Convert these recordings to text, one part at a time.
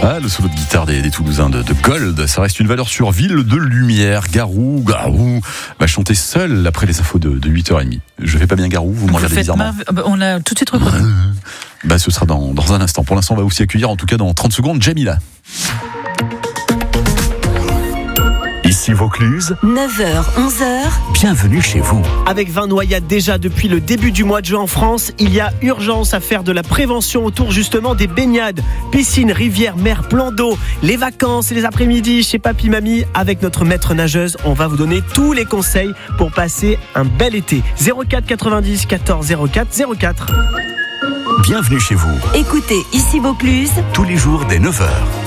Ah, le solo de guitare des Toulousains de Gold, ça reste une valeur sûre. Ville de lumière, Garou va chanter seul après les infos de 8h30. Je fais pas bien Garou, vous me regardez bizarrement. On a tout de suite reconnu. Ce sera dans un instant. Pour l'instant, on va aussi accueillir, en tout cas dans 30 secondes, Jamila. Ici Vaucluse, 9h, 11h, bienvenue chez vous. Avec 20 noyades déjà depuis le début du mois de juin en France, il y a urgence à faire de la prévention autour justement des baignades, piscines, rivières, mers, plans d'eau, les vacances et les après-midi chez Papy Mamie. Avec notre maître nageuse, on va vous donner tous les conseils pour passer un bel été. 04 90 14 04 04. Bienvenue chez vous. Écoutez Ici Vaucluse Tous les jours dès 9h.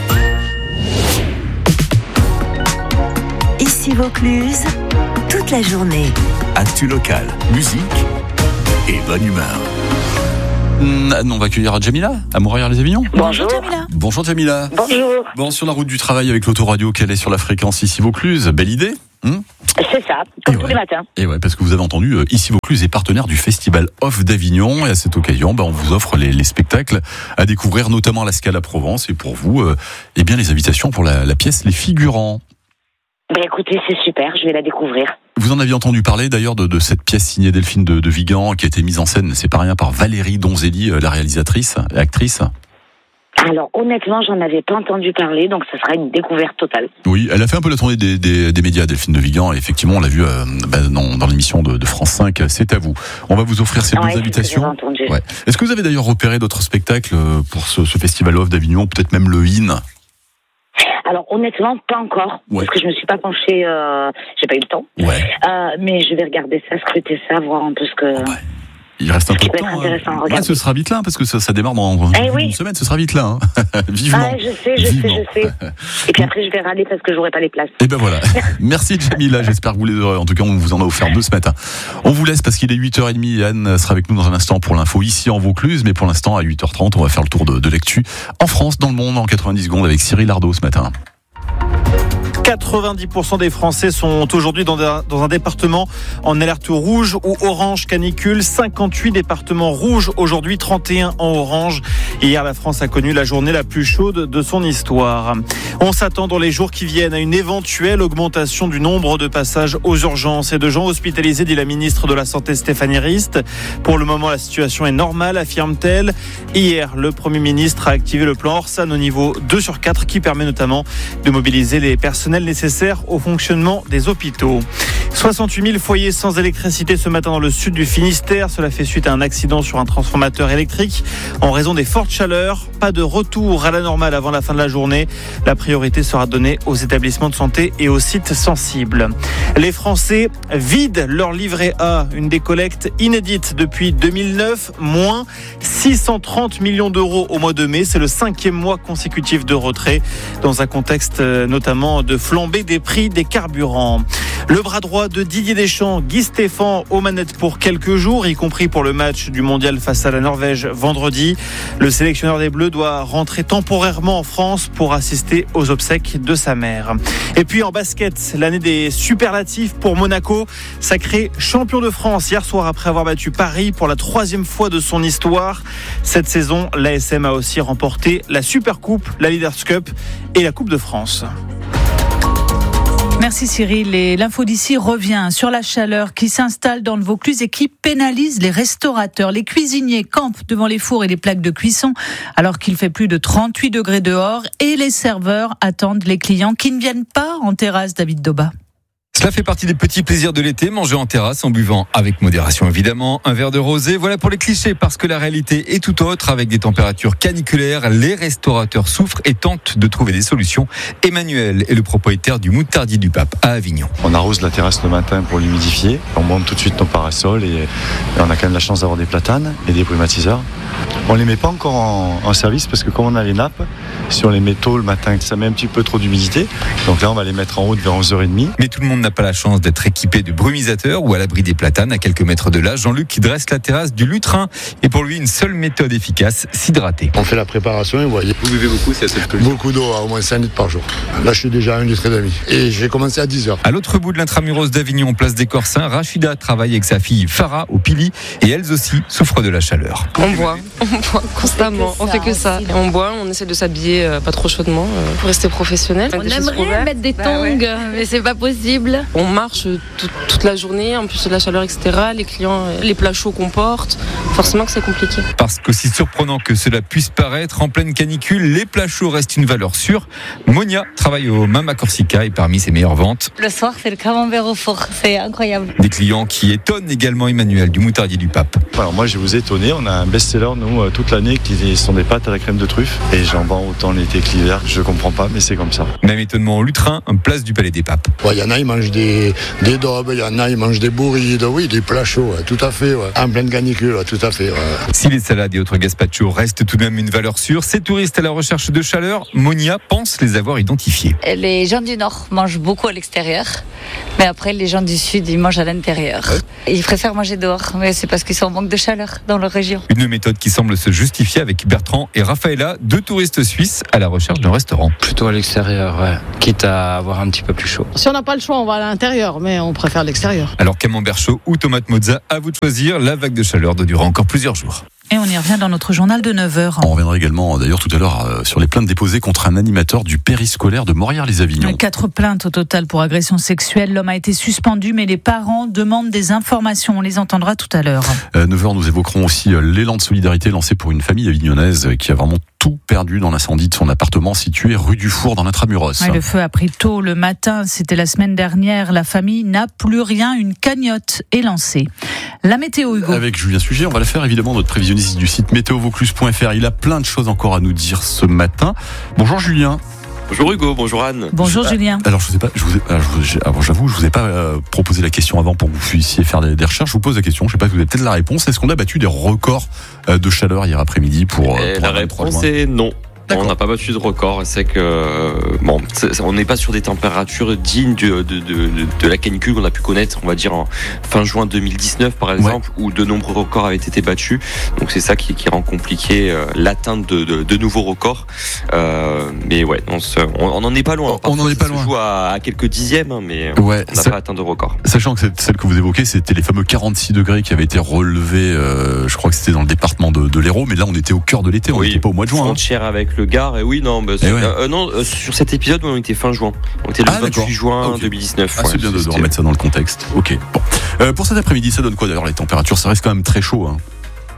Ici Vaucluse, toute la journée. Actu locale, musique et bonne humeur. On va accueillir Jamila à Montréal-les-Avignon. Bonjour Jamila. Bonjour Jamila. Bonjour. Bon, sur la route du travail avec l'autoradio, quelle est sur la fréquence Ici Vaucluse? Belle idée. C'est ça, comme tous les matins. Et ouais, parce que vous avez entendu, Ici Vaucluse est partenaire du Festival Off d'Avignon. Et à cette occasion, on vous offre les spectacles à découvrir, notamment à la Scala Provence. Et pour vous, les invitations pour la pièce Les Figurants. Écoutez, c'est super, je vais la découvrir. Vous en aviez entendu parler d'ailleurs de cette pièce signée Delphine de Vigan qui a été mise en scène, c'est pas rien, par Valérie Donzelli, la réalisatrice et actrice. Alors honnêtement, j'en avais pas entendu parler, donc ce sera une découverte totale. Oui, elle a fait un peu la tournée des médias, Delphine de Vigan, et effectivement on l'a vu dans l'émission de France 5, C'est à vous. On va vous offrir ces deux invitations. Ouais. Est-ce que vous avez d'ailleurs repéré d'autres spectacles pour ce Festival Off d'Avignon, peut-être même le IN? Alors honnêtement, pas encore, parce que je me suis pas penchée, j'ai pas eu le temps. Mais je vais regarder ça, scruter ça, voir un peu ce que... Il reste un peu de temps. Intéressant, ce sera vite là, parce que ça démarre dans une semaine, ce sera vite là. Vivement. Je sais. Et puis après, je vais râler parce que j'aurai pas les places. Et ben voilà. Merci Jamila, j'espère que vous les aurez. En tout cas, on vous en a offert 2 ce matin. On vous laisse parce qu'il est 8h30. Anne sera avec nous dans un instant pour l'info ici en Vaucluse. Mais pour l'instant, à 8h30, on va faire le tour de l'actu en France, dans le monde, en 90 secondes avec Cyril Ardo ce matin. 90% des Français sont aujourd'hui dans un département en alerte rouge ou orange canicule. 58 départements rouges aujourd'hui, 31 en orange. Hier, la France a connu la journée la plus chaude de son histoire. On s'attend dans les jours qui viennent à une éventuelle augmentation du nombre de passages aux urgences et de gens hospitalisés, dit la ministre de la Santé Stéphanie Rist. Pour le moment, la situation est normale, affirme-t-elle. Hier, le Premier ministre a activé le plan Orsan au niveau 2/4 qui permet notamment de mobiliser les personnels nécessaires au fonctionnement des hôpitaux. 68 000 foyers sans électricité ce matin dans le sud du Finistère. Cela fait suite à un accident sur un transformateur électrique en raison des fortes chaleurs. Pas de retour à la normale avant la fin de la journée. La priorité sera donnée aux établissements de santé et aux sites sensibles. Les Français vident leur livret A. Une décollecte inédite depuis 2009. Moins 630 millions d'euros au mois de mai. C'est le 5e mois consécutif de retrait dans un contexte notamment de flambée des prix des carburants. Le bras droit de Didier Deschamps, Guy Stéphane, aux manettes pour quelques jours, y compris pour le match du mondial face à la Norvège vendredi. Le sélectionneur des Bleus doit rentrer temporairement en France pour assister aux obsèques de sa mère. Et puis en basket, l'année des superlatifs pour Monaco, sacré champion de France hier soir après avoir battu Paris pour la 3e fois de son histoire. Cette saison, l'ASM a aussi remporté la Supercoupe, la Leaders Cup et la Coupe de France. Merci Cyril. Et l'info d'ici revient sur la chaleur qui s'installe dans le Vaucluse et qui pénalise les restaurateurs. Les cuisiniers campent devant les fours et les plaques de cuisson alors qu'il fait plus de 38 degrés dehors et les serveurs attendent les clients qui ne viennent pas en terrasse. David Doba. Cela fait partie des petits plaisirs de l'été, manger en terrasse en buvant avec modération évidemment, un verre de rosé. Voilà pour les clichés parce que la réalité est tout autre. Avec des températures caniculaires, les restaurateurs souffrent et tentent de trouver des solutions. Emmanuel est le propriétaire du Moutardier du Pape à Avignon. On arrose la terrasse le matin pour l'humidifier. On monte tout de suite nos parasols et on a quand même la chance d'avoir des platanes et des brumatiseurs. On les met pas encore en service parce que comme on a les nappes, si on les met tôt le matin, ça met un petit peu trop d'humidité. Donc là, on va les mettre en haut vers 11h30. Mais tout le monde n'a pas la chance d'être équipé de brumisateurs ou à l'abri des platanes. À quelques mètres de là, Jean-Luc qui dresse la terrasse du lutrin. Et pour lui, une seule méthode efficace, s'hydrater. On fait la préparation et vous voyez. Vous buvez beaucoup, c'est assez peu. Beaucoup d'eau, au moins 5 litres par jour. Là, je suis déjà à 1,5 litre. Et j'ai commencé à 10h. À l'autre bout de l'intramuros d'Avignon, place des Corsins, Rachida travaille avec sa fille Farah au Pili et elles aussi souffrent de la chaleur. On boit constamment, on fait que ça. On boit, on essaie de s'habiller pas trop chaudement pour rester professionnel. On aimerait mettre des tongs, mais c'est pas possible. On marche toute la journée, en plus de la chaleur, etc. Les clients, les plats chauds qu'on porte, forcément que c'est compliqué. Parce qu'aussi surprenant que cela puisse paraître, en pleine canicule, les plats chauds restent une valeur sûre. Monia travaille au Mama Corsica et parmi ses meilleures ventes. Le soir, c'est le camembert au four, c'est incroyable. Des clients qui étonnent également Emmanuel du Moutardier du Pape. Alors moi, je vais vous étonner, on a un best-seller, nous, toute l'année, qui sont des pâtes à la crème de truffe. Et j'en vends autant l'été que l'hiver. Je comprends pas, mais c'est comme ça. Même étonnement au lutrin, en place du Palais des Papes. Il y en a, ils mangent des daubes, il y en a, ils mangent des bourrides, oui, des plats chauds, tout à fait. Ouais. En pleine canicule, tout à fait. Ouais. Si les salades et autres gazpacho restent tout de même une valeur sûre, ces touristes à la recherche de chaleur, Monia pense les avoir identifiés. Les gens du Nord mangent beaucoup à l'extérieur, mais après les gens du Sud, ils mangent à l'intérieur. Ils préfèrent manger dehors, mais c'est parce qu'ils sont en manque de chaleur dans leur région. Une méthode qui semble se justifier avec Bertrand et Raphaëla, deux touristes suisses à la recherche d'un restaurant. Plutôt à l'extérieur, ouais. Quitte à avoir un petit peu plus chaud. Si on n'a pas le choix, on va à l'intérieur, mais on préfère l'extérieur. Alors camembert chaud ou tomate mozza, à vous de choisir. La vague de chaleur doit durer encore plusieurs jours. Et on y revient dans notre journal de 9h. On reviendra également d'ailleurs tout à l'heure sur les plaintes déposées contre un animateur du périscolaire de Morières-les-Avignon. 4 plaintes au total pour agression sexuelle. L'homme a été suspendu, mais les parents demandent des informations. On les entendra tout à l'heure. 9h, nous évoquerons aussi l'élan de solidarité lancé pour une famille avignonnaise qui a vraiment tout perdu dans l'incendie de son appartement situé rue du Four dans l'Intramuros. Le feu a pris tôt le matin, c'était la semaine dernière. La famille n'a plus rien, une cagnotte est lancée. La météo, Hugo. Avec Julien Sujet, on va la faire évidemment, notre prévisionniste du site météovaucluse.fr. Il a plein de choses encore à nous dire ce matin. Bonjour Julien. Bonjour Hugo, bonjour Anne. Bonjour Julien. Alors je sais pas, j'avoue, je vous ai pas proposé la question avant pour que vous puissiez faire des recherches. Je vous pose la question, je sais pas si vous avez peut-être la réponse. Est-ce qu'on a battu des records de chaleur hier après-midi pour la réponse est non. On n'a pas battu de record. C'est que on n'est pas sur des températures dignes de la canicule qu'on a pu connaître, on va dire en fin juin 2019 par exemple, où de nombreux records avaient été battus. Donc c'est ça qui rend compliqué l'atteinte de nouveaux records. Mais ouais, on n'en est pas loin. On n'en est pas loin. On joue à quelques dixièmes, mais on n'a pas atteint de record. Sachant que celle que vous évoquez, c'était les fameux 46 degrés qui avaient été relevés. Je crois que c'était dans le département de l'Hérault, mais là on était au cœur de l'été. On n'était pas au mois de juin. Frontière avec le Gard, et oui, non, sur cet épisode, on était fin juin. On était le 28 juin 2019. C'est bien de remettre ça dans le contexte. Ok. Bon. Pour cet après-midi, ça donne quoi d'ailleurs les températures? Ça reste quand même très chaud. Hein.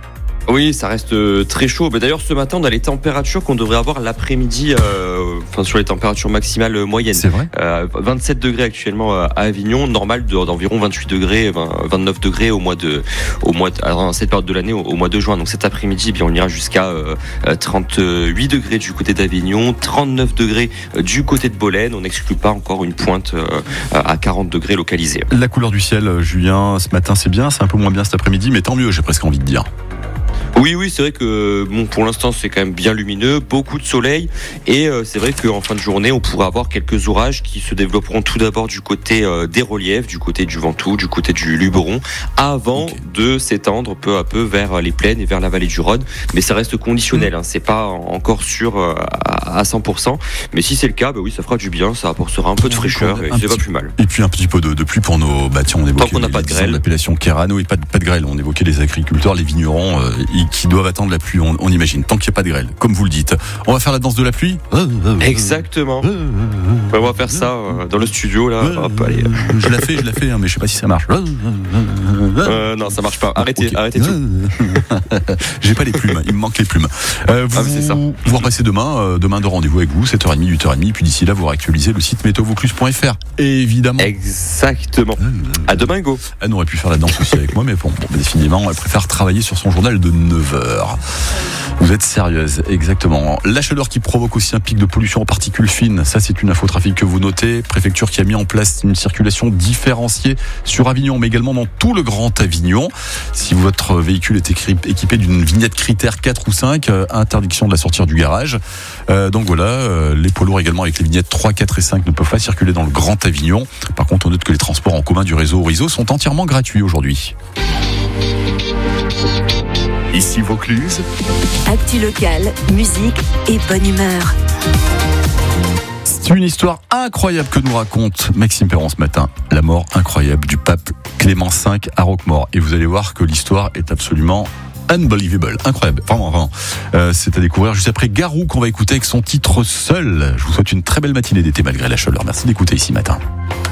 Oui, ça reste très chaud. Mais d'ailleurs, ce matin, on a les températures qu'on devrait avoir l'après-midi, sur les températures maximales moyennes. C'est vrai. 27 degrés actuellement à Avignon, normal d'environ 28 degrés, 29 degrés dans cette période de l'année, au mois de juin. Donc cet après-midi, on ira jusqu'à 38 degrés du côté d'Avignon, 39 degrés du côté de Bolène. On n'exclut pas encore une pointe à 40 degrés localisée. La couleur du ciel, Julien, ce matin, c'est bien. C'est un peu moins bien cet après-midi, mais tant mieux, j'ai presque envie de dire. Oui, c'est vrai que pour l'instant c'est quand même bien lumineux, beaucoup de soleil, et c'est vrai qu'en fin de journée on pourrait avoir quelques orages qui se développeront tout d'abord du côté des reliefs, du côté du Ventoux, du côté du Luberon, avant de s'étendre peu à peu vers les plaines et vers la vallée du Rhône. Mais ça reste conditionnel, c'est pas encore sûr à 100%, mais si c'est le cas, oui, ça fera du bien, ça apportera un peu de fraîcheur et c'est pas plus mal. Et puis un petit peu de pluie pour nos bâtiments. On évoquait l'appellation Kerano et pas de grêle. On évoquait les agriculteurs, les vignerons qui doivent attendre la pluie, on imagine, tant qu'il n'y a pas de grêle, comme vous le dites. On va faire la danse de la pluie. Exactement. On va faire ça dans le studio là. Hop, allez. Je la fais, mais je sais pas si ça marche. Non, ça marche pas. Arrêtez tout. J'ai pas les plumes, il me manque les plumes. C'est ça. Vous repassez demain de rendez-vous avec vous, 7h30, 8h30, puis d'ici là, vous réactualisez le site météovaucluse.fr. Évidemment. Exactement. À demain, Hugo. Anne aurait pu faire la danse aussi avec moi, mais bon, définitivement, elle préfère travailler sur son journal de 9h. 9h. Vous êtes sérieuse, exactement. La chaleur qui provoque aussi un pic de pollution en particules fines, ça c'est une info trafic que vous notez. Préfecture qui a mis en place une circulation différenciée sur Avignon, mais également dans tout le Grand Avignon. Si votre véhicule est équipé d'une vignette critère 4 ou 5, interdiction de la sortir du garage. Donc voilà, les poids lourds également avec les vignettes 3, 4 et 5 ne peuvent pas circuler dans le Grand Avignon. Par contre, on note que les transports en commun du réseau Orizo sont entièrement gratuits aujourd'hui. Ici Vaucluse. Actu locale, musique et bonne humeur. C'est une histoire incroyable que nous raconte Maxime Perron ce matin. La mort incroyable du pape Clément V à Roquemaure. Et vous allez voir que l'histoire est absolument unbelievable, incroyable, vraiment. C'est à découvrir juste après Garou qu'on va écouter avec son titre Seul. Je vous souhaite une très belle matinée d'été malgré la chaleur. Merci d'écouter ici matin.